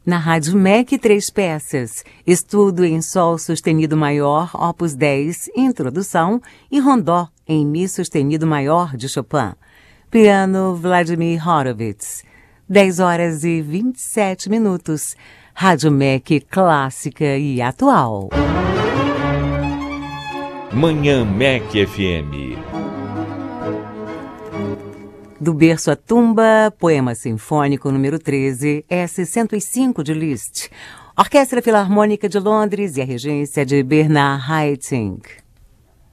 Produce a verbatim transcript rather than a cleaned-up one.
Na Rádio M E C, três peças. Estudo em Sol sustenido maior, opus dez, Introdução, e Rondó em Mi sustenido maior, de Chopin. Piano, Vladimir Horowitz. dez horas e vinte e sete minutos. Rádio M E C clássica e atual. Manhã M E C F M. Do berço à tumba, poema sinfônico número treze, S cento e cinco de Liszt. Orquestra Filarmônica de Londres e a regência de Bernard Haitink.